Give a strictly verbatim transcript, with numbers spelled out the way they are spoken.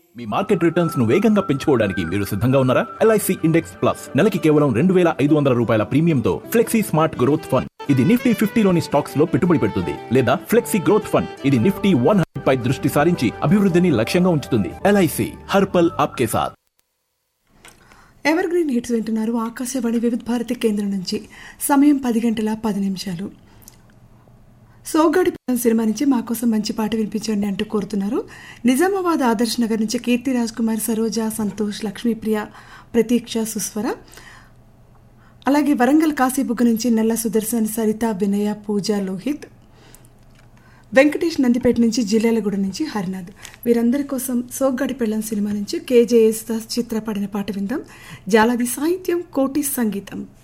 మీ market returns ను వేగంగా పెంచుకోవడానికి మీరు సిద్ధంగా ఉన్నారా? ఎల్ఐసి ఇండెక్స్ ప్లస్ నెలకి కేవలం రెండు వేల ఐదు వందల రూపాయల ప్రీమియంతో ఫ్లెక్సీ స్మార్ట్ గ్రోత్ ఫండ్. ఇది నిఫ్టీ ఫిఫ్టీలోని స్టాక్స్ లో పెట్టుబడి పెడుతుంది. లేదా ఫ్లెక్సీ గ్రోత్ ఫండ్, ఇది నిఫ్టీ వన్ హండ్రెడ్ పై దృష్టి సారించి అభివృద్ధిని లక్ష్యంగా ఉంచుతుంది. ఎల్ఐసి హర్పల్ ఆప్కే సాథ్. ఎవర్ గ్రీన్ హిట్స్ వింటున్నారు ఆకాశవాణి వివిధ భారతి కేంద్రం నుంచి. సమయం పది గంటల పది నిమిషాలు. సోగ్గాడి సినిమా నుంచి మా కోసం మంచి పాట వినిపించండి అంటూ కోరుతున్నారు. నిజామాబాద్ ఆదర్శ్ నగర్ నుంచి కీర్తి రాజ్ కుమార్, సరోజ, సంతోష్, లక్ష్మీప్రియ, ప్రతీక్ష, సుస్వర. అలాగే వరంగల్ కాశీబుగ్గ నుంచి నల్ల సుదర్శన్, సరిత, వినయ, పూజ, లోహిత్, వెంకటేష్ నందిపేట నుంచి, జిల్లాలగూడ నుంచి హరినాథ్. వీరందరి కోసం సోగ్గాడి పెళ్ళం సినిమా నుంచి కేజేఎస్ చిత్రపడిన పాట విందాం. జాలాది సాహిత్యం, కోటి సంగీతం.